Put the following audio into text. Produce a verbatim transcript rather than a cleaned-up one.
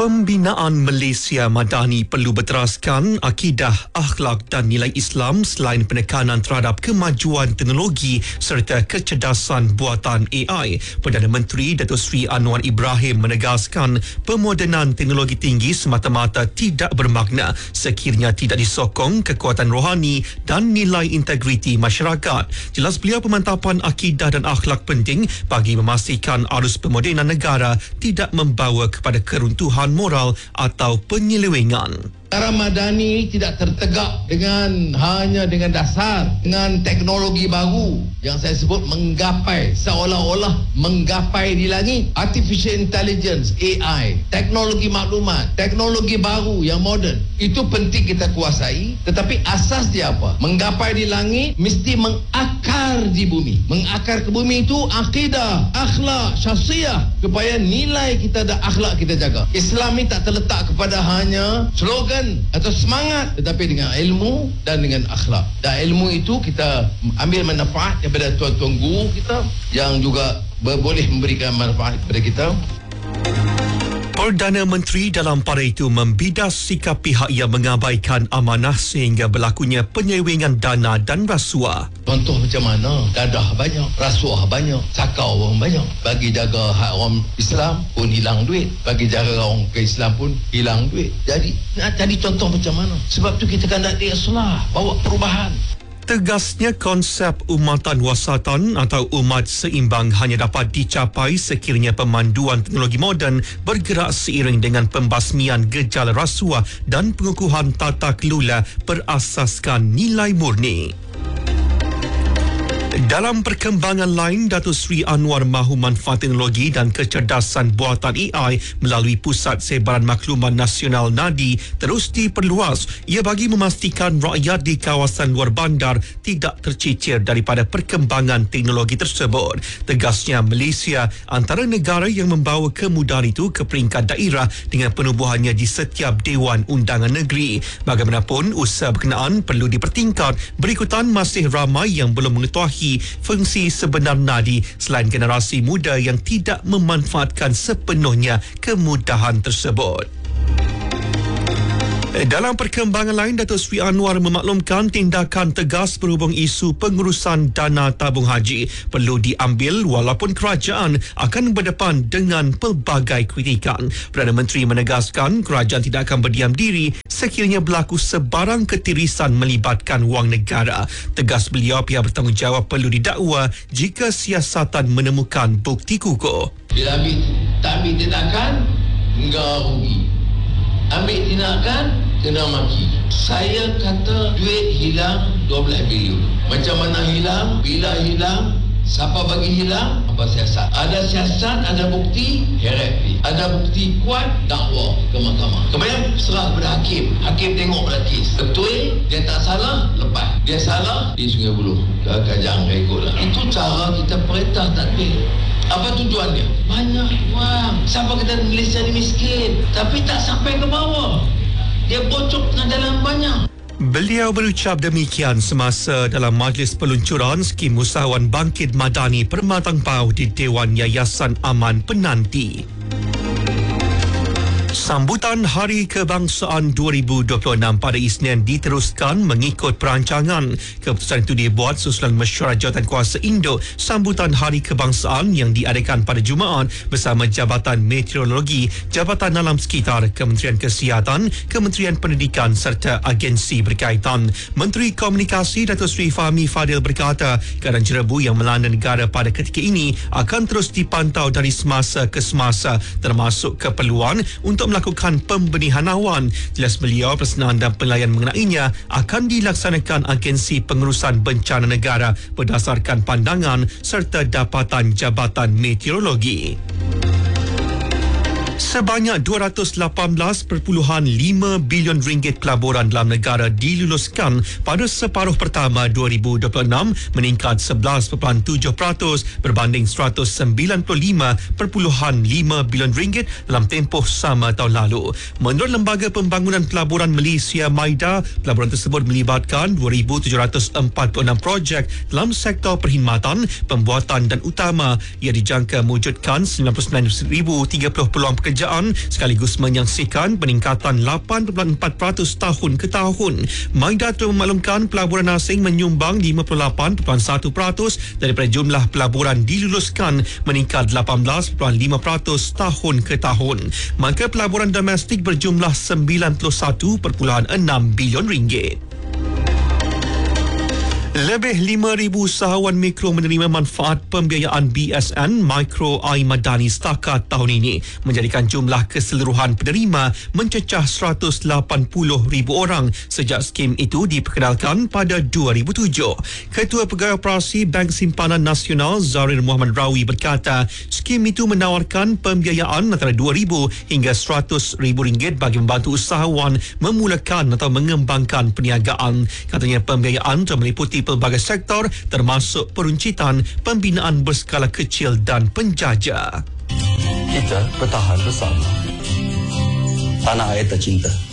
Pembinaan Malaysia Madani perlu berteraskan akidah, akhlak dan nilai Islam selain penekanan terhadap kemajuan teknologi serta kecerdasan buatan A I. Perdana Menteri Datuk Seri Anwar Ibrahim menegaskan pemodenan teknologi tinggi semata-mata tidak bermakna sekiranya tidak disokong kekuatan rohani dan nilai integriti masyarakat. Jelas beliau pemantapan akidah dan akhlak penting bagi memastikan arus pemodenan negara tidak membawa kepada keruntuhan moral atau penyelewengan. Negara Madani tidak tertegak dengan hanya dengan dasar dengan teknologi baru yang saya sebut menggapai, seolah-olah menggapai di langit. Artificial Intelligence, A I, teknologi maklumat, teknologi baru yang moden, itu penting kita kuasai. Tetapi asas dia apa? Menggapai di langit mesti mengakar di bumi. Mengakar ke bumi itu akidah, akhlak, syahsiah, supaya nilai kita dan akhlak kita jaga. Islam ini tak terletak kepada hanya slogan atau semangat, tetapi dengan ilmu dan dengan akhlak. Dan ilmu itu kita ambil manfaat daripada tuan-tuan guru kita yang juga boleh memberikan manfaat kepada kita. Perdana Menteri dalam pada itu membidas sikap pihak yang mengabaikan amanah sehingga berlakunya penyelewengan dana dan rasuah. Contoh macam mana? Dadah banyak, rasuah banyak, sakau orang banyak. Bagi jaga hak orang Islam pun hilang duit, bagi jaga orang ke Islam pun hilang duit. Jadi nak jadi contoh macam mana? Sebab tu kita kan nak diislah, bawa perubahan. Tegasnya konsep umatan wasatan atau umat seimbang hanya dapat dicapai sekiranya pemanduan teknologi moden bergerak seiring dengan pembasmian gejala rasuah dan pengukuhan tata kelola berasaskan nilai murni. Dalam perkembangan lain, Datuk Seri Anwar mahu manfaat teknologi dan kecerdasan buatan A I melalui Pusat Sebaran Makluman Nasional Nadi terus diperluas. Ia bagi memastikan rakyat di kawasan luar bandar tidak tercicir daripada perkembangan teknologi tersebut. Tegasnya, Malaysia antara negara yang membawa kemudahan itu ke peringkat daerah dengan penubuhannya di setiap Dewan Undangan Negeri. Bagaimanapun, usaha berkenaan perlu dipertingkat. Berikutan masih ramai yang belum mengetahui fungsi sebenar Nadi selain generasi muda yang tidak memanfaatkan sepenuhnya kemudahan tersebut. Dalam perkembangan lain, Datuk Seri Anwar memaklumkan tindakan tegas berhubung isu pengurusan dana tabung haji perlu diambil walaupun kerajaan akan berdepan dengan pelbagai kritikan. Perdana Menteri menegaskan kerajaan tidak akan berdiam diri sekiranya berlaku sebarang ketirisan melibatkan wang negara. Tegas beliau, pihak bertanggungjawab perlu didakwa jika siasatan menemukan bukti kukuh. Bila ambil, tak ambil tindakan, enggak rugi. Ambil tindakan, kena maki. Saya kata duit hilang dua belas bilion. Macam mana hilang? Bila hilang? Siapa bagi hilang? Apa siasat? Ada siasat, ada bukti, heret. Ada bukti kuat, dakwa ke mahkamah. Kemudian serah kepada hakim. Hakim tengok pada kes. Betul, dia tak salah, lepas. Dia salah, di Sungai Buloh. Kajang, ikutlah. Itu cara kita perintah takdir. Apa tujuan dia? Banyak wang. Siapa kata Malaysia ni miskin, tapi tak sampai ke bawah. Dia bocok tengah dalam banyak. Beliau berucap demikian semasa dalam majlis peluncuran skim usahawan bangkit Madani Permatang Pau di Dewan Yayasan Aman Penanti. Sambutan Hari Kebangsaan dua ribu dua puluh enam pada Isnin diteruskan mengikut perancangan. Keputusan itu dibuat susulan mesyuarat jawatankuasa Indo sambutan Hari Kebangsaan yang diadakan pada Jumaat bersama Jabatan Meteorologi, Jabatan Alam Sekitar, Kementerian Kesihatan, Kementerian Pendidikan serta agensi berkaitan. Menteri Komunikasi Datuk Seri Fahmi Fadil berkata, keadaan jerebu yang melanda negara pada ketika ini akan terus dipantau dari semasa ke semasa, termasuk keperluan untuk untuk melakukan pembenihan awan. Jelas beliau, pelaksanaan dan penilaian mengenainya akan dilaksanakan Agensi Pengurusan Bencana Negara berdasarkan pandangan serta dapatan Jabatan Meteorologi. Sebanyak dua ratus lapan belas perpuluhan lima bilion ringgit pelaburan dalam negara diluluskan pada separuh pertama dua ribu dua puluh enam, meningkat sebelas perpuluhan tujuh peratus berbanding seratus sembilan puluh lima perpuluhan lima bilion ringgit dalam tempoh sama tahun lalu. Menurut Lembaga Pembangunan Pelaburan Malaysia MIDA, pelaburan tersebut melibatkan dua ribu tujuh ratus empat puluh enam projek dalam sektor perkhidmatan, pembuatan dan utama. Ia dijangka mewujudkan sembilan puluh sembilan ribu tiga puluh peluang pekerjaan kerajaan sekaligus menyaksikan peningkatan lapan perpuluhan empat peratus tahun ke tahun. Maida telah memaklumkan pelaburan asing menyumbang lima puluh lapan perpuluhan satu peratus daripada jumlah pelaburan diluluskan, meningkat lapan belas perpuluhan lima peratus tahun ke tahun. Maka pelaburan domestik berjumlah sembilan puluh satu perpuluhan enam bilion ringgit. Lebih lima ribu usahawan mikro menerima manfaat pembiayaan B S N Micro Air Madani setakat tahun ini, menjadikan jumlah keseluruhan penerima mencecah seratus lapan puluh ribu orang sejak skim itu diperkenalkan pada dua ribu tujuh. Ketua Pegawai Operasi Bank Simpanan Nasional Zarir Muhammad Rawi berkata, skim itu menawarkan pembiayaan antara dua ribu hingga seratus ribu ringgit bagi membantu usahawan memulakan atau mengembangkan perniagaan. Katanya pembiayaan telah meliputi pelbagai sektor termasuk peruncitan, pembinaan berskala kecil dan penjaja. Kita bertahan bersama. Tanah air tercinta.